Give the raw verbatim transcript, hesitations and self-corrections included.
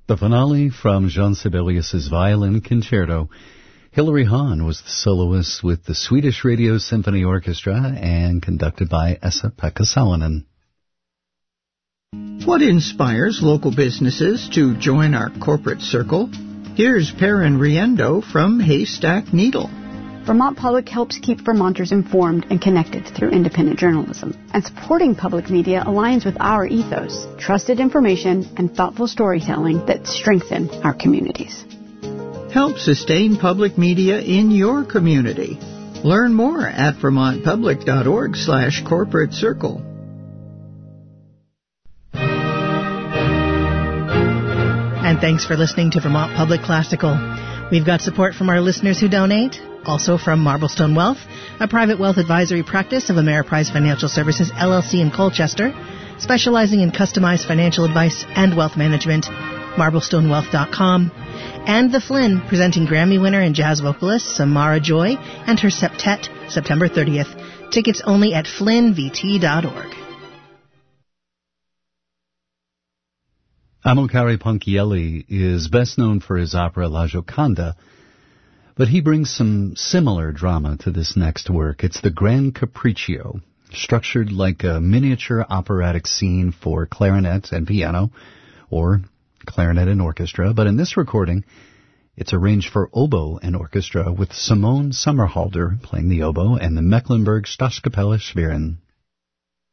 The finale from Jean Sibelius's Violin Concerto. Hilary Hahn was the soloist with the Swedish Radio Symphony Orchestra and conducted by Esa-Pekka Salonen. What inspires local businesses to join our corporate circle? Here's Perrin Riendo from Haystack Needle. Vermont Public helps keep Vermonters informed and connected through independent journalism. And supporting public media aligns with our ethos, trusted information and thoughtful storytelling that strengthen our communities. Help sustain public media in your community. Learn more at vermontpublic.org slash corporate circle. And thanks for listening to Vermont Public Classical. We've got support from our listeners who donate, also from Marblestone Wealth, a private wealth advisory practice of Ameriprise Financial Services, L L C in Colchester, specializing in customized financial advice and wealth management, marblestone wealth dot com, and The Flynn, presenting Grammy winner and jazz vocalist Samara Joy and her septet, September thirtieth. Tickets only at flynn v t dot org. Amilcare Ponchielli is best known for his opera La Gioconda, but he brings some similar drama to this next work. It's the Grand Capriccio, structured like a miniature operatic scene for clarinet and piano, or clarinet and orchestra, but in this recording, it's arranged for oboe and orchestra with Simone Sommerhalder playing the oboe and the Mecklenburg Staatskapelle Schwerin.